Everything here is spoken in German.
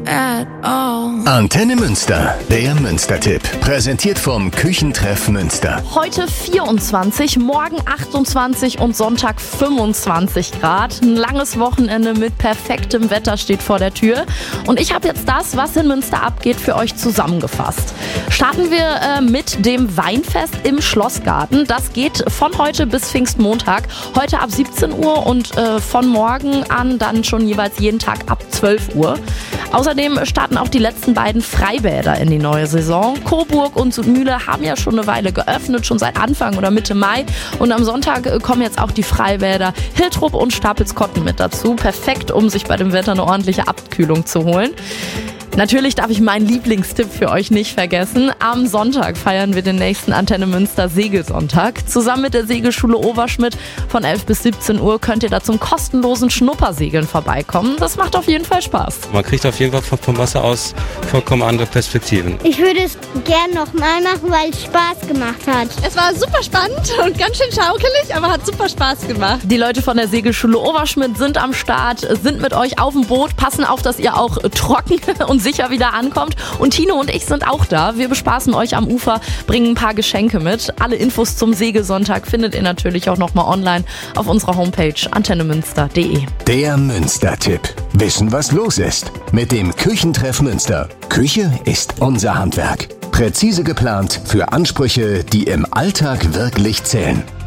at all. Antenne Münster, der Münster-Tipp. Präsentiert vom Küchentreff Münster. Heute 24, morgen 28 und Sonntag 25 Grad. Ein langes Wochenende mit perfektem Wetter steht vor der Tür. Und ich habe jetzt das, was in Münster abgeht, für euch zusammengefasst. Starten wir mit dem Weinfest im Schlossgarten. Das geht von heute bis Pfingstmontag. Heute ab 17 Uhr und von morgen an dann schon jeweils jeden Tag ab 12 Uhr. Außerdem starten auch die letzten beiden Freibäder in die neue Saison. Coburg und Südmühle haben ja schon eine Weile geöffnet, schon seit Anfang oder Mitte Mai. Und am Sonntag kommen jetzt auch die Freibäder Hiltrup und Stapelskotten mit dazu. Perfekt, um sich bei dem Wetter eine ordentliche Abkühlung zu holen. Natürlich darf ich meinen Lieblingstipp für euch nicht vergessen. Am Sonntag feiern wir den nächsten Antenne Münster Segelsonntag. Zusammen mit der Segelschule Oberschmidt von 11 bis 17 Uhr könnt ihr da zum kostenlosen Schnuppersegeln vorbeikommen. Das macht auf jeden Fall Spaß. Man kriegt auf jeden Fall vom Wasser aus vollkommen andere Perspektiven. Ich würde es gern nochmal machen, weil es Spaß gemacht hat. Es war super spannend und ganz schön schaukelig, aber hat super Spaß gemacht. Die Leute von der Segelschule Oberschmidt sind am Start, sind mit euch auf dem Boot, passen auf, dass ihr auch trocken und sicher wieder ankommt. Und Tino und ich sind auch da. Wir bespaßen euch am Ufer, bringen ein paar Geschenke mit. Alle Infos zum Segelsonntag findet ihr natürlich auch nochmal online auf unserer Homepage antennemünster.de. Der Münster-Tipp. Wissen, was los ist. Mit dem Küchentreff Münster. Küche ist unser Handwerk. Präzise geplant für Ansprüche, die im Alltag wirklich zählen.